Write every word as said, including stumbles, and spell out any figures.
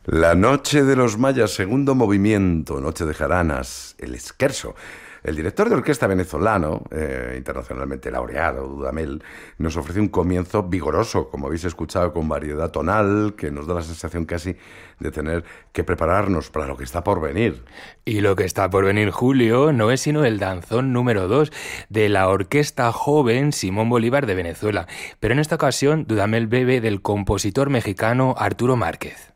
La noche de los mayas, segundo movimiento, noche de jaranas, el Scherzo. El director de orquesta venezolano, eh, internacionalmente laureado, Dudamel, nos ofrece un comienzo vigoroso, como habéis escuchado, con variedad tonal, que nos da la sensación casi de tener que prepararnos para lo que está por venir. Y lo que está por venir, Julio, no es sino el danzón número dos de la Orquesta Joven Simón Bolívar de Venezuela. Pero en esta ocasión, Dudamel bebe del compositor mexicano Arturo Márquez.